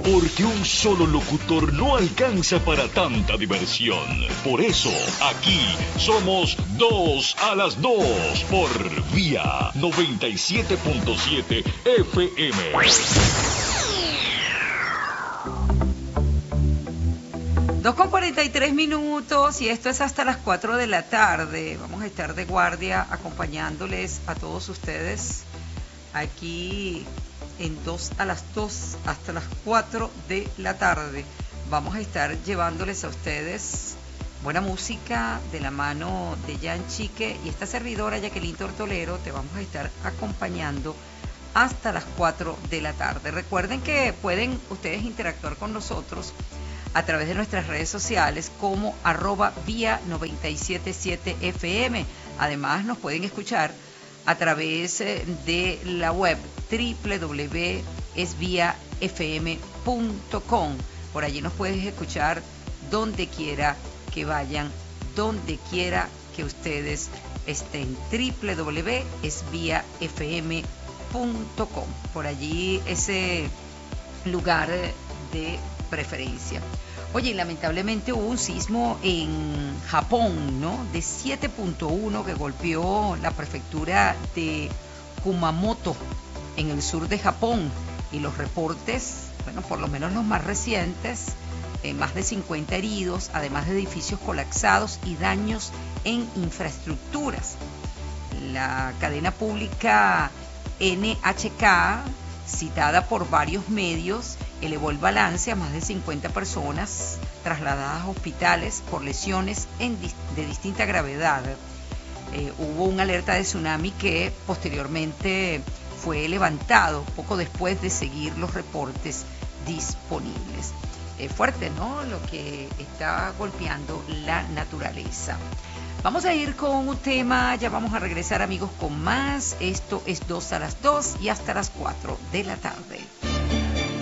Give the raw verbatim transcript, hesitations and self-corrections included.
Porque un solo locutor no alcanza para tanta diversión. Por eso, aquí somos dos a las dos por Vía noventa y siete punto siete F M. dos con cuarenta y tres minutos y esto es hasta las cuatro de la tarde. Vamos a estar de guardia acompañándoles a todos ustedes aquí en dos a las dos hasta las cuatro de la tarde. Vamos a estar llevándoles a ustedes buena música de la mano de Jan Chique y esta servidora Jacqueline Tortolero. Te vamos a estar acompañando hasta las cuatro de la tarde. Recuerden que pueden ustedes interactuar con nosotros a través de nuestras redes sociales como arroba vía noventa y siete punto siete F M. Además nos pueden escuchar a través de la web doble u doble u doble u punto es vía f m punto com. Por allí nos puedes escuchar donde quiera que vayan, donde quiera que ustedes estén. doble u doble u doble u punto es vía f m punto com. Por allí ese lugar de preferencia. Oye, lamentablemente hubo un sismo en Japón, ¿no? De siete punto uno que golpeó la prefectura de Kumamoto, en el sur de Japón. Y los reportes, bueno, por lo menos los más recientes, eh, más de cincuenta heridos, además de edificios colapsados y daños en infraestructuras. La cadena pública N H K, citada por varios medios, elevó el balance a más de cincuenta personas trasladadas a hospitales por lesiones en, de distinta gravedad. Eh, hubo una alerta de tsunami que posteriormente fue levantado poco después de seguir los reportes disponibles. Es fuerte, ¿no?, lo que está golpeando la naturaleza. Vamos a ir con un tema, ya vamos a regresar, amigos, con más. Esto es dos a las dos y hasta las cuatro de la tarde.